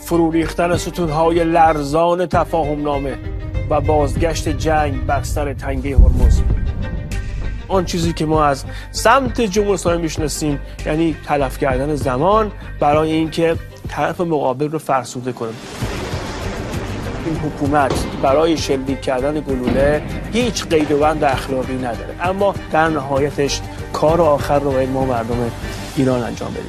فرو ریختن ستونهای لرزان تفاهم نامه و بازگشت جنگ بر سر تنگه هرمز. آن چیزی که ما از سمت جمهوری اسلامی میشناسیم یعنی تلف کردن زمان برای اینکه طرف مقابل رو فرسوده کنیم. این حکومت برای شلیک کردن گلوله هیچ قید و بند اخلاقی نداره، اما در نهایتش کار آخر رو باید ما مردم ایران انجام بدیم.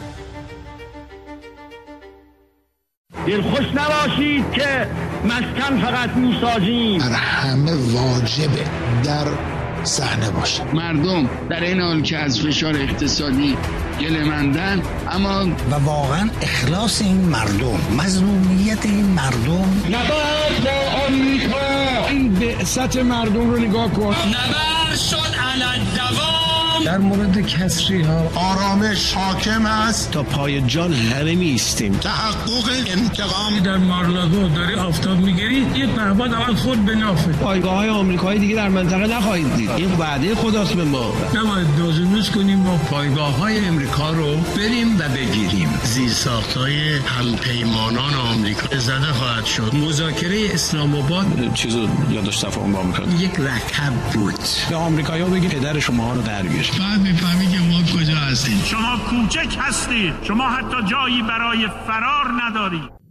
دلخوش نباشید که مسکن فقط میسازیم، بر همه واجبه در صحنه باشه. مردم در این حال که از فشار اقتصادی گله‌مندن، اما و واقعا اخلاص این مردم، مظلومیت این مردم، نبرد با آمریکا، این بعثت مردم رو نگاه کن. نبرد شد علی الدوام. در مورد کسری ها آرامش حاکم است، تا پای جان همه میستیم. تحقق انتقام. در مارلاگو داری آفتاب میگیری، یه پهباد اول خود به نافه. پایگاه های آمریکایی دیگه در منطقه نخواهید دید. این وعده خداست به ما. نباید دوزنوز کنیم و پایگاه های امریکا رو بریم و بگیریم. زیرساخت‌های همپیمانان آمریکا زده خواهد شد. مذاکره اسلام آباد چیزو یادش تفاهم با آمریکا یک لقب بود. به آمریکایی‌ها بگید پدر شما رو در بیار. بعد می‌فهمی که ما کجا هستیم. شما کوچک هستید، شما حتی جایی برای فرار ندارید.